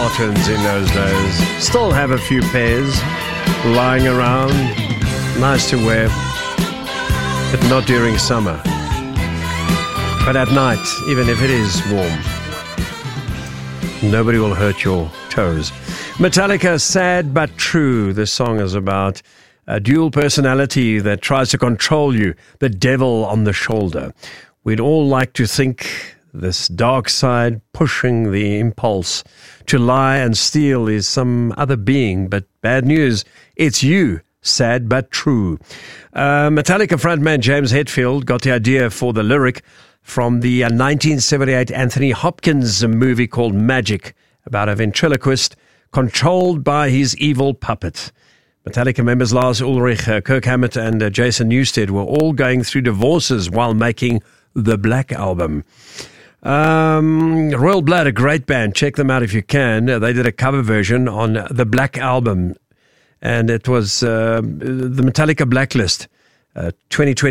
buttons in those days. Still have a few pairs lying around. Nice to wear, but not during summer. But at night, even if it is warm, nobody will hurt your toes. Metallica, Sad But True. This song is about a dual personality that tries to control you, the devil on the shoulder. We'd all like to think this dark side pushing the impulse to lie and steal is some other being, but bad news, it's you. Sad but true. Metallica frontman James Hetfield got the idea for the lyric from the 1978 Anthony Hopkins movie called Magic, about a ventriloquist controlled by his evil puppet. Metallica members Lars Ulrich, Kirk Hammett and Jason Newsted were all going through divorces while making the Black Album. Royal Blood, a great band. Check them out if you can. They did a cover version on the Black Album, and it was the Metallica Blacklist 2020.